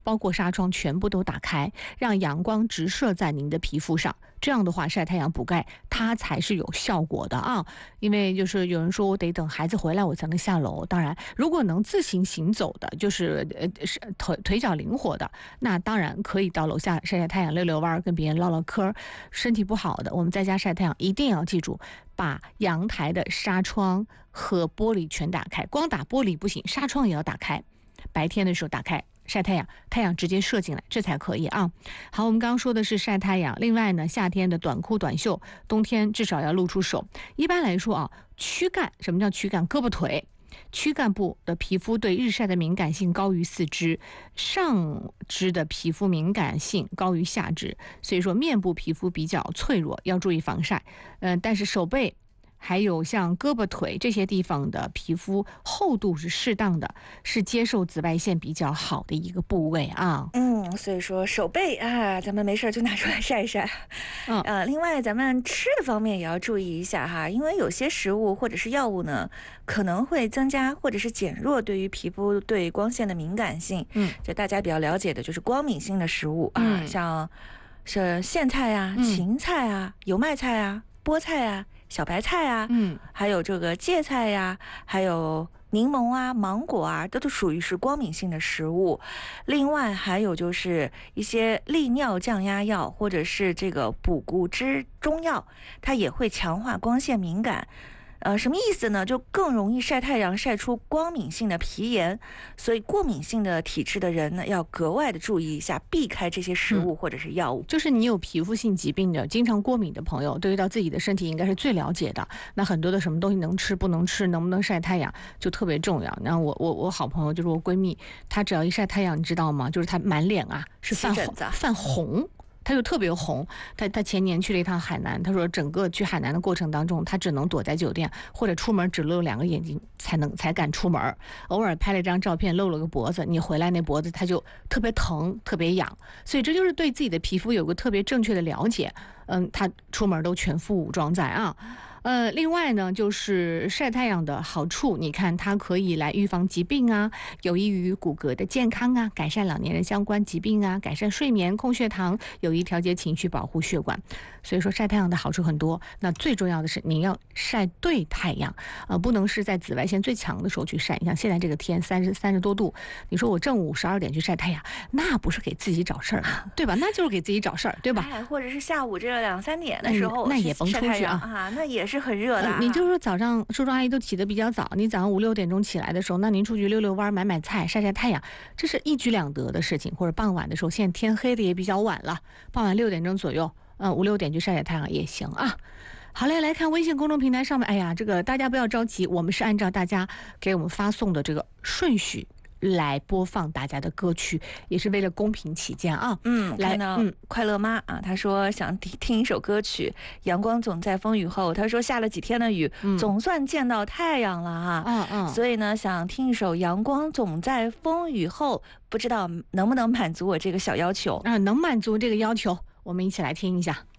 包括纱窗全部都打开，让阳光直射在您的皮肤上。这样的话，晒太阳补钙它才是有效果的啊。因为就是有人说我得等孩子回来我才能下楼，当然如果能自行行走的，就是腿脚灵活的，那当然可以到楼下晒晒太阳、溜溜弯，跟别人唠唠嗑。身体不好的，我们在家晒太阳一定要记住，把阳台的纱窗和玻璃全打开，光打玻璃不行，纱窗也要打开。白天的时候打开晒太阳，太阳直接射进来，这才可以啊。好，我们刚刚说的是晒太阳。另外呢，夏天的短裤短袖，冬天至少要露出手。一般来说啊，躯干，什么叫躯干？胳膊腿。躯干部的皮肤对日晒的敏感性高于四肢，上肢的皮肤敏感性高于下肢，所以说面部皮肤比较脆弱，要注意防晒。但是手背还有像胳膊腿这些地方的皮肤厚度是适当的，是接受紫外线比较好的一个部位啊。 所以说手背啊，咱们没事就拿出来晒一晒。另外咱们吃的方面也要注意一下哈，因为有些食物或者是药物呢，可能会增加或者是减弱对于皮肤对光线的敏感性。就大家比较了解的就是光敏性的食物啊，像是苋菜啊、芹菜啊、油麦菜啊、菠菜啊、小白菜啊，还有这个芥菜呀，还有柠檬啊、芒果啊，都属于是光敏性的食物。另外还有就是一些利尿降压药或者是这个补骨脂中药，它也会强化光线敏感。什么意思呢？就更容易晒太阳晒出光敏性的皮炎，所以过敏性的体质的人呢，要格外的注意一下，避开这些食物或者是药物。 就是你有皮肤性疾病的、经常过敏的朋友，对于到自己的身体应该是最了解的。那很多的什么东西能吃不能吃，能不能晒太阳就特别重要。然后我好朋友就是我闺蜜，她只要一晒太阳，你知道吗？就是她满脸啊是泛红。他就特别红，他前年去了一趟海南，他说整个去海南的过程当中，他只能躲在酒店或者出门只露2个眼睛才敢出门，偶尔拍了一张照片露了个脖子，你回来那脖子他就特别疼特别痒，所以这就是对自己的皮肤有个特别正确的了解。他出门都全副武装在啊。另外呢，就是晒太阳的好处，你看它可以来预防疾病啊，有益于骨骼的健康啊，改善老年人相关疾病啊，改善睡眠、控血糖，有益调节情绪、保护血管。所以说晒太阳的好处很多，那最重要的是你要晒对太阳，不能是在紫外线最强的时候去晒。你像现在这个天30多度，你说我正午12点去晒太阳，那不是给自己找事儿，对吧？那就是给自己找事儿，对吧？ 或者是下午这2、3点的时候， 那也甭出去啊， 那也是很热的。 你就说早上叔叔阿姨都起得比较早，你早上5、6点钟起来的时候，那您出去溜溜弯、买菜、晒晒太阳，这是一举两得的事情。或者傍晚的时候，现在天黑的也比较晚了，傍晚6点钟左右，5、6点去晒晒太阳也行啊。好嘞，来看微信公众平台上面，哎呀，这个大家不要着急，我们是按照大家给我们发送的这个顺序来播放大家的歌曲，也是为了公平起见啊。 看到快乐妈啊，她说想听一首歌曲《阳光总在风雨后》，她说下了几天的雨，总算见到太阳了啊。所以呢，想听一首《阳光总在风雨后》，不知道能不能满足我这个小要求能满足这个要求，我们一起来听一下。